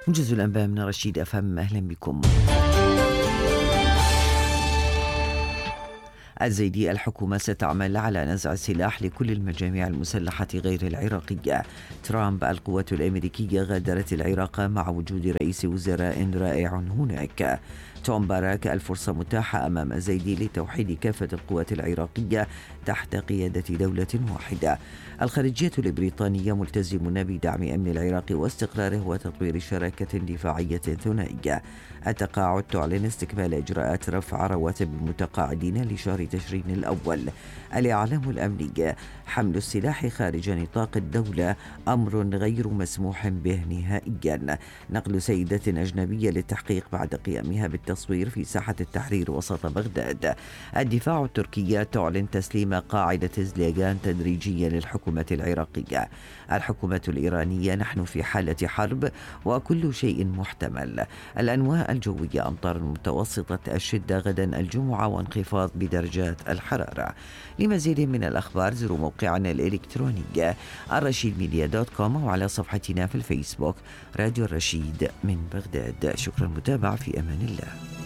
موجز الأنباء من رشيد أفهم، أهلا بكم. الزيدي: الحكومة ستعمل على نزع السلاح لكل المجاميع المسلحة غير العراقية. ترامب: القوات الأمريكية غادرت العراق مع وجود رئيس وزراء رائع هناك. توم باراك: الفرصة متاحة أمام الزيدي لتوحيد كافة القوات العراقية تحت قيادة دولة واحدة. الخارجية البريطانية: ملتزمون بدعم أمن العراق واستقراره وتطوير شراكة دفاعية ثنائية. التقاعد: تعلن استكمال إجراءات رفع رواتب المتقاعدين لشهر تشرين الأول. الإعلام الأمني: حمل السلاح خارج نطاق الدولة أمر غير مسموح به نهائيا. نقل سيدة أجنبية للتحقيق بعد قيامها بالتصوير في ساحة التحرير وسط بغداد. الدفاع التركية: تعلن تسليم قاعدة زليغان تدريجيا للحكومة العراقية. الحكومة الإيرانية: نحن في حالة حرب وكل شيء محتمل. الأنواع الجوية: أمطار متوسطة الشدة غدا الجمعة وانخفاض بدرجات الحرارة. لمزيد من الأخبار زوروا موقعنا الإلكتروني الرشيدميديا.com وعلى صفحتنا في الفيسبوك راديو الرشيد من بغداد. شكرا، متابعة، في أمان الله.